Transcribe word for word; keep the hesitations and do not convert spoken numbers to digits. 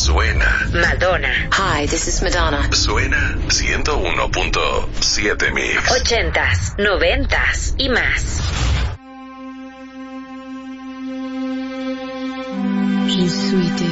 Suena. Madonna. Hi, this is Madonna. Suena ciento uno punto siete Mix. Ochentas, noventas y más. Je suis tes